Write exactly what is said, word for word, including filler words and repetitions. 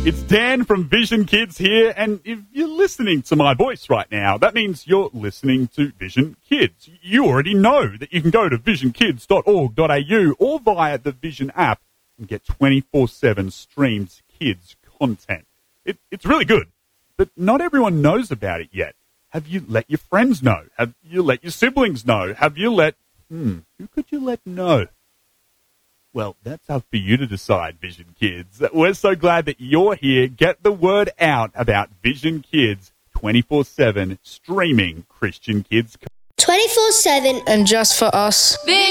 It's Dan from Vision Kids here, and if you're listening to my voice right now, that means you're listening to Vision Kids. You already know that you can go to vision kids dot org dot a u or via the Vision app and get twenty-four seven streamed kids content. It, it's really good, but not everyone knows about it yet. Have you let your friends know? Have you let your siblings know? Have you let, hmm, who could you let know? Well, that's up for you to decide, Vision Kids. We're so glad that you're here. Get the word out about Vision Kids, twenty-four seven streaming Christian kids. twenty-four seven And just for us.